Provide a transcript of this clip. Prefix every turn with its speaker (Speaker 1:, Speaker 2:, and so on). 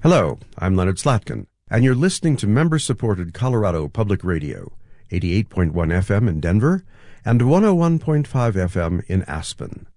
Speaker 1: Hello, I'm Leonard Slatkin, and you're listening to member-supported Colorado Public Radio, 88.1 FM in Denver and 101.5 FM in Aspen.